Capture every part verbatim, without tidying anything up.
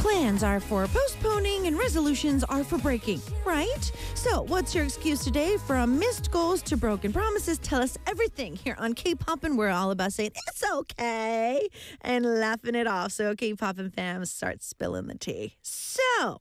Plans are for postponing and resolutions are for breaking, right? So, what's your excuse today? From missed goals to broken promises, tell us everything here on K-Pop, and we're all about saying it's okay and laughing it off. So, K-Pop and fam, start spilling the tea. So,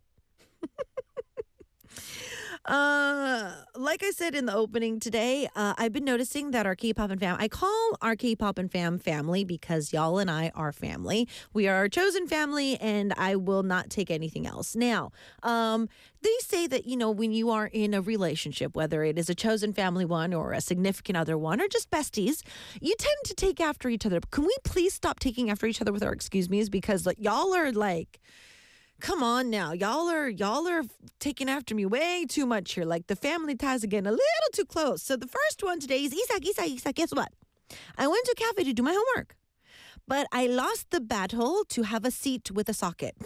Uh, like I said in the opening today, uh, I've been noticing that our K-Pop and fam, I call our K-Pop and fam family because y'all and I are family. We are a chosen family, and I will not take anything else. Now, um, they say that, you know, when you are in a relationship, whether it is a chosen family one or a significant other one or just besties, you tend to take after each other. Can we please stop taking after each other with our excuse me's? Because like, y'all are like... Come on now. Y'all are y'all are taking after me way too much here. Like the family ties are getting a little too close. So the first one today is Isak, Isak, Isak. Guess what? I went to a cafe to do my homework, but I lost the battle to have a seat with a socket.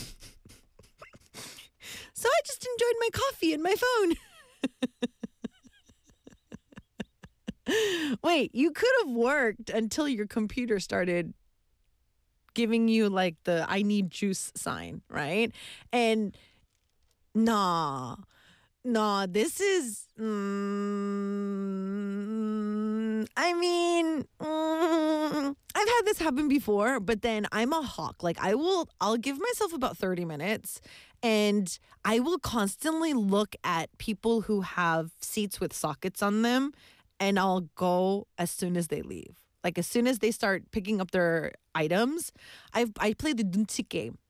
So I just enjoyed my coffee and my phone. Wait, you could have worked until your computer started giving you like the I need juice sign, right? And nah, nah, this is, mm, I mean, mm, I've had this happen before, but then I'm a hawk. Like I will, I'll give myself about thirty minutes and I will constantly look at people who have seats with sockets on them, and I'll go as soon as they leave. Like as soon as they start picking up their items, I've I play the dunchi game.